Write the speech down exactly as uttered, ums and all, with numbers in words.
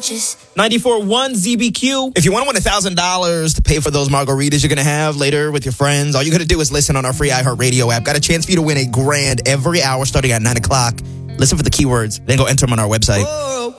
ninety-four point one Z B Q. If you want to win one thousand dollars to pay for those margaritas you're going to have later with your friends, all you got to do is listen on our free iHeartRadio app. Got a chance for you to win a grand every hour starting at nine o'clock. Listen for the keywords, then go enter them on our website. Whoa.